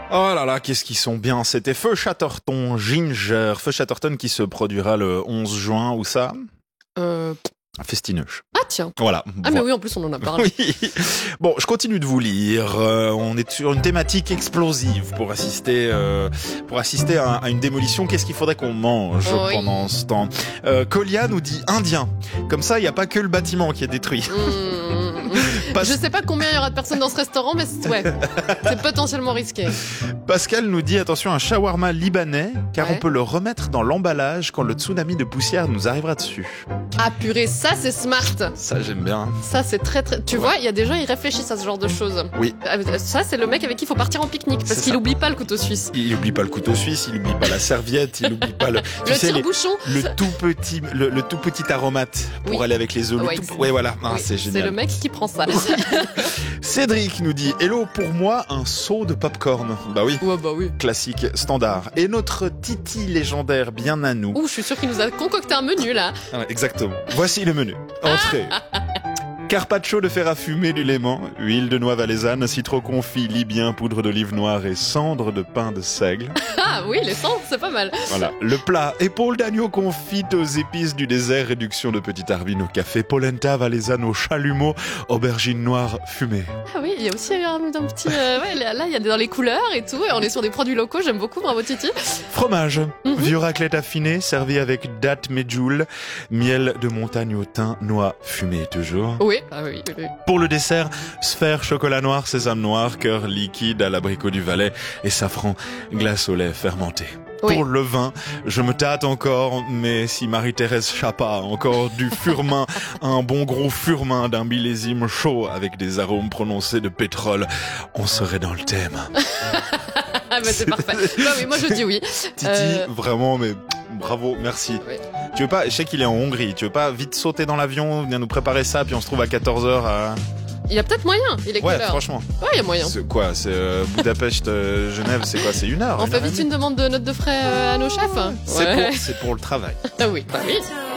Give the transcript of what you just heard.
Oh là là, qu'est-ce qu'ils sont bien. C'était Feu Chatterton Ginger. Feu Chatterton qui se produira le 11 juin. Où ça à Festineuch. Ah tiens. Voilà. Ah mais oui, en plus on en a parlé. Oui. Bon, je continue de vous lire. On est sur une thématique explosive pour assister à une démolition. Qu'est-ce qu'il faudrait qu'on mange pendant ce temps? Colia nous dit indien. Comme ça, il n'y a pas que le bâtiment qui est détruit. Je sais pas combien il y aura de personnes dans ce restaurant, mais ouais, c'est potentiellement risqué. Pascal nous dit attention, un shawarma libanais, car on peut le remettre dans l'emballage quand le tsunami de poussière nous arrivera dessus. Ah purée, ça c'est smart. Ça j'aime bien. Ça c'est très très... Tu vois, il y a des gens, ils réfléchissent à ce genre de choses. Oui. Ça c'est le mec avec qui il faut partir en pique-nique, parce qu'il oublie pas le couteau suisse. Il oublie pas le couteau suisse, il oublie pas la serviette, il oublie pas le tire-bouchon. Le tout petit aromate pour aller avec les œufs. Ouais, voilà. Ah, c'est génial. C'est le mec qui prend ça. Cédric nous dit hello, pour moi un seau de popcorn. Bah oui. Ouais, bah oui. Classique, standard. Et notre Titi légendaire bien à nous. Ouh, je suis sûr qu'il nous a concocté un menu là. Ouais, exactement. Voici le menu. Entrée. Carpaccio de fer à fumer du Léman, huile de noix valaisanne, citron confit libyen, poudre d'olive noire et cendre de pain de seigle. Ah oui, les cendres, c'est pas mal. Voilà. Le plat, épaule d'agneau confite aux épices du désert, réduction de petite arvine au café, polenta valaisanne au chalumeau, aubergine noire fumée. Ah oui, il y a aussi un petit... ouais, là, il y a dans les couleurs et tout, et on est sur des produits locaux, j'aime beaucoup, bravo Titi. Fromage, vieux raclette affiné, servi avec date medjool, miel de montagne au thym, noix fumée toujours. Oui. Ah oui. Pour le dessert, sphère chocolat noir, sésame noir, cœur liquide à l'abricot du Valais et safran glace au lait fermenté. Oui. Pour le vin, je me tâte encore, mais si Marie-Thérèse Chapa a encore du furmin, un bon gros furmin d'un millésime chaud avec des arômes prononcés de pétrole, on serait dans le thème. Ah bah c'est parfait. Non mais moi je dis oui. Titi, vraiment, mais bravo, merci. Oui. Tu veux pas, je sais qu'il est en Hongrie, tu veux pas vite sauter dans l'avion, venir nous préparer ça, puis on se trouve à 14h à... Il y a peut-être moyen, il est quelle heure ? Franchement. Ouais, il y a moyen. C'est quoi ? C'est Budapest, Genève, c'est quoi ? C'est 1 heure ? On fait vite une demande de note de frais à nos chefs ? C'est pour le travail. Ah oui, bah oui.